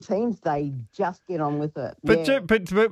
teams, they just get on with it. But, Yeah.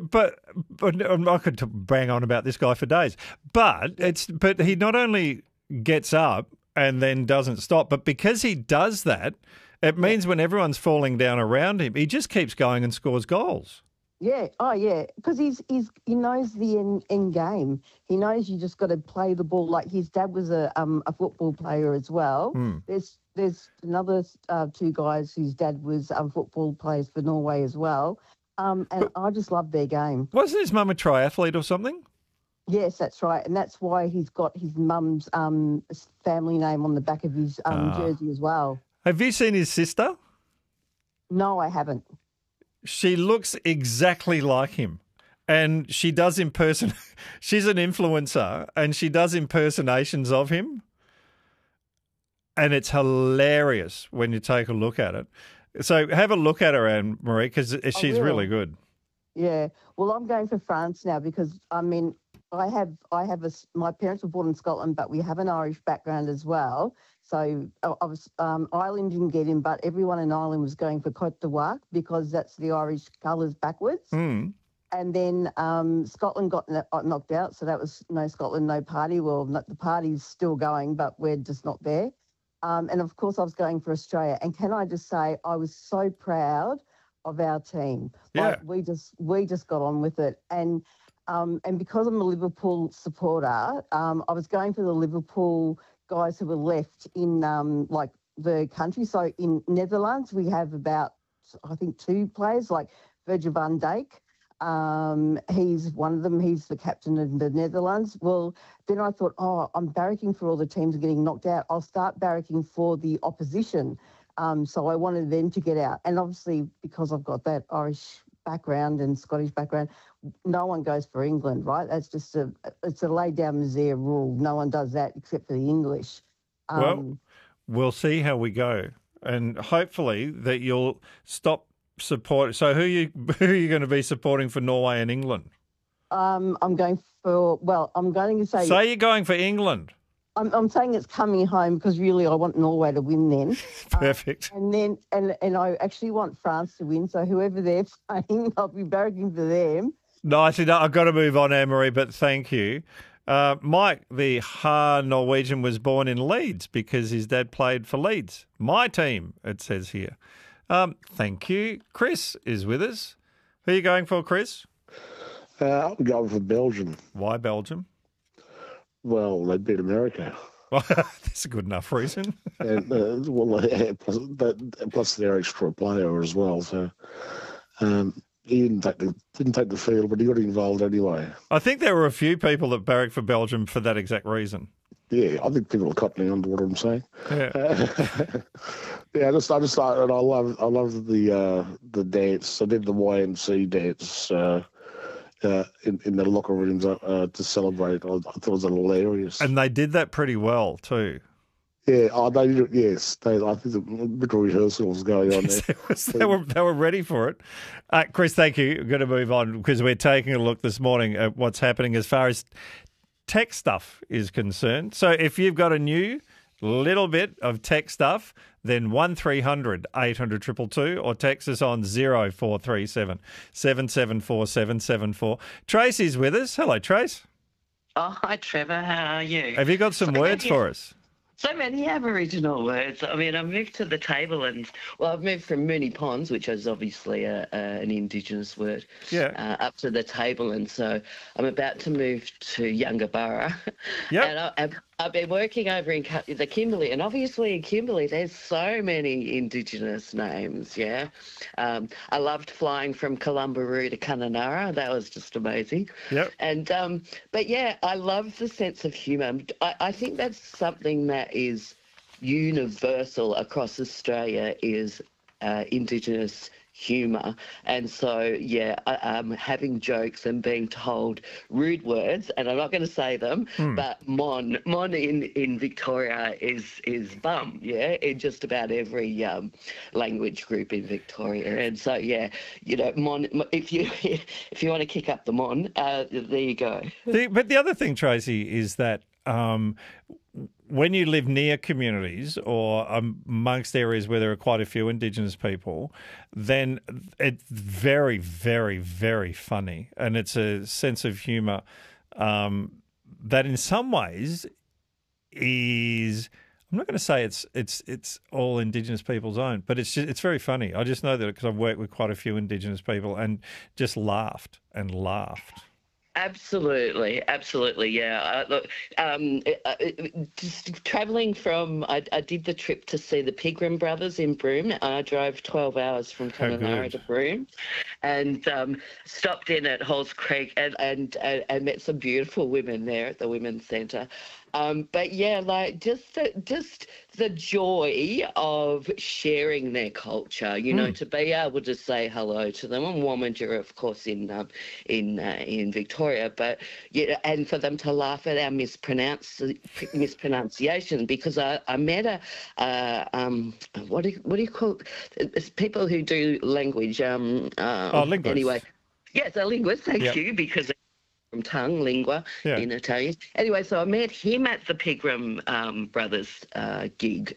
but I could bang on about this guy for days. But he not only gets up and then doesn't stop, but because he does that, it means when everyone's falling down around him, he just keeps going and scores goals. Yeah. Oh, yeah. Because he knows the end game. He knows you just got to play the ball. Like his dad was a football player as well. There's another two guys whose dad was football players for Norway as well. I just love their game. Wasn't his mum a triathlete or something? Yes, that's right. And that's why he's got his mum's family name on the back of his jersey as well. Have you seen his sister? No, I haven't. She looks exactly like him. And she does she's an influencer and she does impersonations of him. And it's hilarious when you take a look at it. So have a look at her, Anne-Marie, because she's really good. Yeah. Well, I'm going for France now because, I mean, my parents were born in Scotland, but we have an Irish background as well. So Ireland didn't get in, but everyone in Ireland was going for Côte d'Ivoire because that's the Irish colours backwards. Mm. And then Scotland got knocked out, so that was no Scotland, no party. Well, the party's still going, but we're just not there. And, of course, I was going for Australia. And can I just say I was so proud of our team. Yeah. Like, we just got on with it. And because I'm a Liverpool supporter, I was going for the Liverpool guys who were left in the country. So in Netherlands, we have about, I think, 2 players, like Virgil van Dijk. He's one of them. He's the captain of the Netherlands. Well, then I thought, I'm barracking for all the teams getting knocked out. I'll start barracking for the opposition. So I wanted them to get out. And obviously, because I've got that Irish background and Scottish background, no one goes for England, right? That's just it's a laid down Misère rule. No one does that except for the English. Well, we'll see how we go. And hopefully that you'll stop support. So who are you going to be supporting for Norway and England? I'm going to say... Say you're going for England. I'm saying it's coming home because really I want Norway to win then. Perfect. And I actually want France to win. So whoever they're playing, I'll be barracking for them. Nice. I've got to move on, Anne-Marie, but thank you. Mike, the Norwegian, was born in Leeds because his dad played for Leeds. My team, it says here. Thank you. Chris is with us. Who are you going for, Chris? I'm going for Belgium. Why Belgium? Well, they beat America. That's a good enough reason. And plus their extra player as well. So he didn't take the field, but he got involved anyway. I think there were a few people that barracked for Belgium for that exact reason. Yeah, I think people are cottoning on to what I'm saying. Yeah, yeah. I just and I love the dance. I did the YMC dance in the locker rooms to celebrate. I thought it was hilarious. And they did that pretty well too. Yeah, they did it. Yes, I think the bit of rehearsal was going on there. They were ready for it. Chris, thank you. We're going to move on because we're taking a look this morning at what's happening as far as tech stuff is concerned. So if you've got a new little bit of tech stuff, then 1300 800 222 or text us on 0437 774 774. Tracy's with us. Hello, Trace. Oh, hi, Trevor. How are you? Have you got some words for us? So many Aboriginal words. I mean, I moved to the table I've moved from Moonee Ponds, which is obviously an Indigenous word, up to the table. And so I'm about to move to Yungaburra. Yep. And I've been working over in the Kimberley. And obviously in Kimberley, there's so many Indigenous names, yeah. I loved flying from Columbaroo to Kununurra. That was just amazing. Yep. And, but yeah, I love the sense of humour. I think that's something that is universal across Australia is Indigenous humour. And so, yeah, having jokes and being told rude words, and I'm not going to say them, but mon in Victoria is bum, yeah, in just about every language group in Victoria. And so, yeah, you know, mon, if you want to kick up the mon, there you go. But the other thing, Tracy, is that when you live near communities or amongst areas where there are quite a few Indigenous people, then it's very, very, very funny. And it's a sense of humour that in some ways is, I'm not going to say it's all Indigenous people's own, but it's very funny. I just know that because I've worked with quite a few Indigenous people and just laughed and laughed. Absolutely, yeah. Look, just travelling from, I did the trip to see the Pegram brothers in Broome. I drove 12 hours from Kununurra to Broome, and stopped in at Halls Creek and met some beautiful women there at the Women's Centre. But yeah, like just the joy of sharing their culture, you know, to be able to say hello to them. And Womandjura, of course, in Victoria, but yeah, and for them to laugh at our mispronunciation, because I met what do you call it? It's people who do language. Linguists. Anyway, yes, a linguist. Thank you, because from tongue, lingua, in Italian. Anyway, so I met him at the Pegram brothers gig.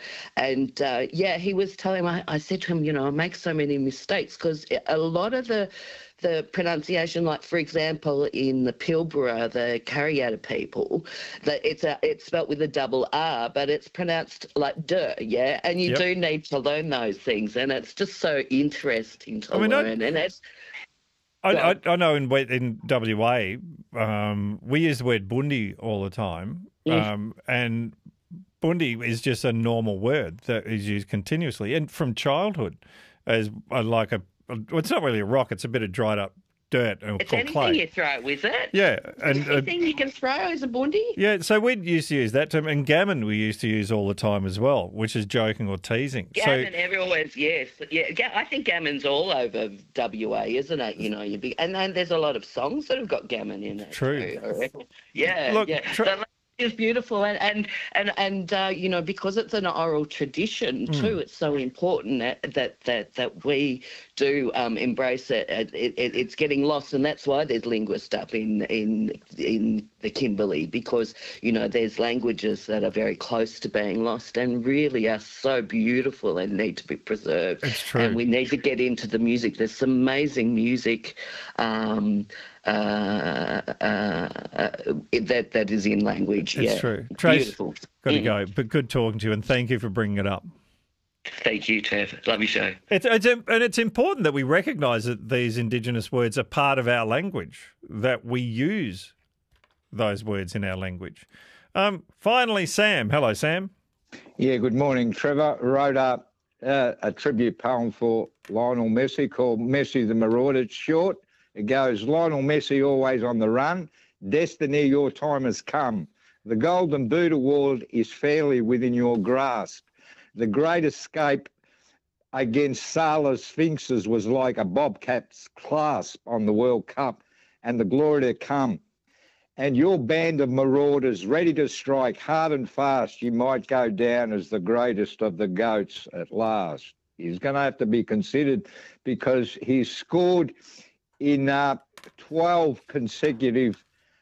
He was telling me, I said to him, you know, I make so many mistakes because a lot of the pronunciation, like, for example, in the Pilbara, the Kariyata people, that it's spelt with a double R, but it's pronounced like duh, yeah? And you do need to learn those things, and it's just so interesting to learn. And it's... I know in WA, we use the word bundi all the time, and bundi is just a normal word that is used continuously, and from childhood as like it's not really a rock; it's a bit of dried up dirt and it's called anything clay. You throw with it. Yeah, and anything you can throw is a bundi. Yeah, so we used to use that term, and gammon we used to use all the time as well, which is joking or teasing. Gammon, everyone's I think gammon's all over WA, isn't it? You know, and then there's a lot of songs that have got gammon in it. True. Too, yeah. So it's beautiful, and you know, because it's an oral tradition too, it's so important that we do embrace it. It's getting lost, and that's why there's linguists up in the Kimberley, because you know there's languages that are very close to being lost and really are so beautiful and need to be preserved. It's true, and we need to get into the music. There's some amazing music. That is in language. It's true. Trace, beautiful. Got to go, but good talking to you, and thank you for bringing it up. Thank you, Trev. Love your show. It's important that we recognise that these Indigenous words are part of our language, that we use those words in our language. Finally, Sam. Hello, Sam. Yeah, good morning, Trevor. Wrote up a tribute poem for Lionel Messi called Messi the Marauder. It's short. It goes, Lionel Messi always on the run. Destiny, your time has come. The Golden Boot Award is fairly within your grasp. The great escape against Salah's Sphinxes was like a bobcat's clasp on the World Cup, and the glory to come. And your band of marauders ready to strike hard and fast, you might go down as the greatest of the GOATs at last. He's going to have to be considered because he's scored in 9 consecutive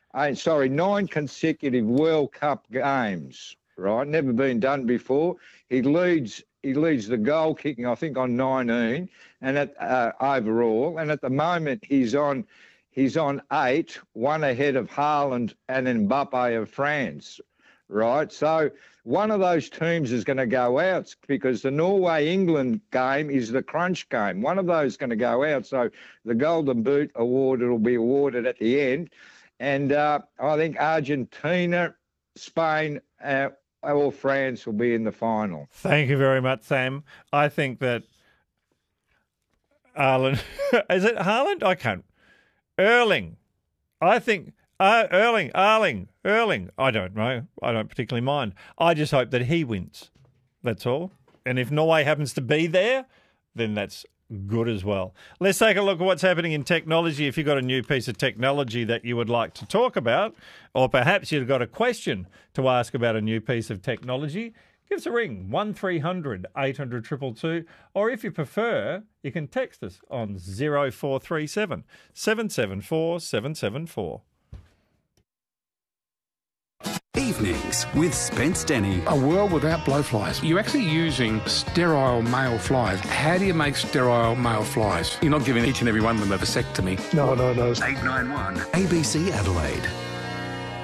World Cup games, right? Never been done before. He leads the goal kicking, I think, on 19 and overall. And at the moment, he's on 8, one ahead of Haaland and Mbappe of France, right? So one of those teams is going to go out because the Norway-England game is the crunch game. One of those is going to go out. So the Golden Boot Award will be awarded at the end. And I think Argentina, Spain, or France will be in the final. Thank you very much, Sam. I think that Haaland... is it Haaland? I can't... Erling. I think... Erling. I don't know. I don't particularly mind. I just hope that he wins. That's all. And if Norway happens to be there, then that's good as well. Let's take a look at what's happening in technology. If you've got a new piece of technology that you would like to talk about, or perhaps you've got a question to ask about a new piece of technology, give us a ring, 1300 800 222, or if you prefer, you can text us on 0437 774 774. Evenings with Spence Denny. A world without blowflies. You're actually using sterile male flies. How do you make sterile male flies? You're not giving each and every one of them a vasectomy. No. 891 ABC Adelaide.